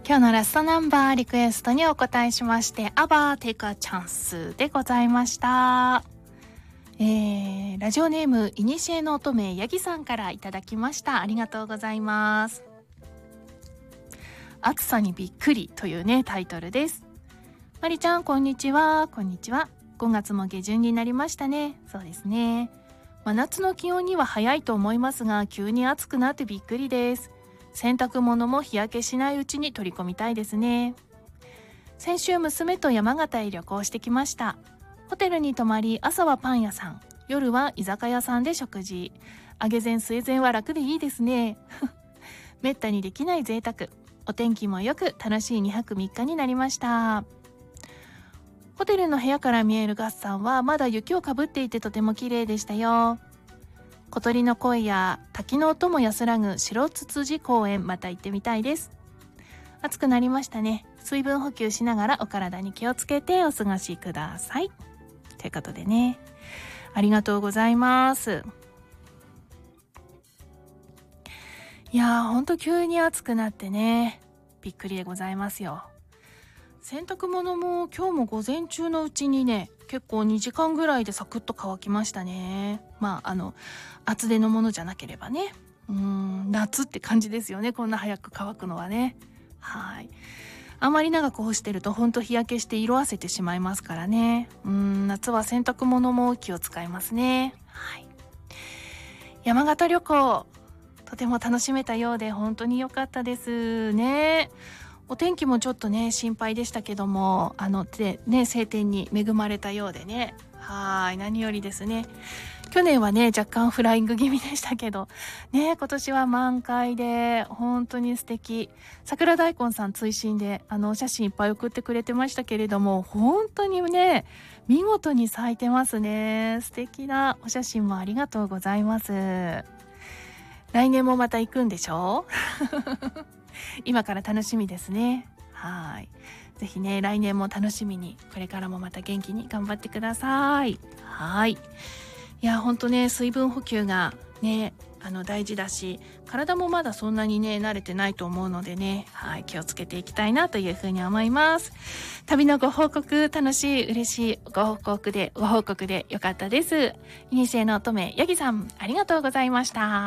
今日のラストナンバーリクエストにお答えしまして、アバーテイクアチャンスでございました。ラジオネームいにしえの乙女ヤギさんからいただきました。ありがとうございます。暑さにびっくりというねタイトルです。まりちゃん、こんにちは。こんにちは。5月も下旬になりましたね。そうですね。真夏の気温には早いと思いますが、急に暑くなってびっくりです。洗濯物も日焼けしないうちに取り込みたいですね。先週娘と山形へ旅行してきました。ホテルに泊まり、朝はパン屋さん、夜は居酒屋さんで食事。揚げ膳据え膳は楽でいいですね。めったにできない贅沢。お天気もよく楽しい2泊3日になりました。ホテルの部屋から見える月山はまだ雪をかぶっていてとても綺麗でしたよ。小鳥の声や滝の音も安らぐ白つつじ公園、また行ってみたいです。暑くなりましたね。水分補給しながらお体に気をつけてお過ごしください。ということでね、ありがとうございます。いやー、ほんと急に暑くなってね、びっくりでございますよ。洗濯物も今日も午前中のうちにね、結構2時間ぐらいでサクッと乾きましたね。厚手のものじゃなければね。夏って感じですよね、こんな早く乾くのはね。はい。あまり長く干してるとほんと日焼けして色あせてしまいますからね。夏は洗濯物も気を使いますね。はい。山形旅行、とても楽しめたようで本当に良かったですね。お天気もちょっとね心配でしたけども、晴天に恵まれたようでね、何よりですね。去年はね若干フライング気味でしたけどね、今年は満開で本当に素敵。桜大根さん追伸でお写真いっぱい送ってくれてましたけれども、本当にね見事に咲いてますね。素敵なお写真もありがとうございます。来年もまた行くんでしょう今から楽しみですね。はい。ぜひね、来年も楽しみに、これからもまた元気に頑張ってください。はい。いや、ほんとね、水分補給がね、大事だし、体もまだそんなにね、慣れてないと思うのでね、はい、気をつけていきたいなというふうに思います。旅のご報告、楽しい、嬉しいご報告でよかったです。いにしえの乙女、ヤギさん、ありがとうございました。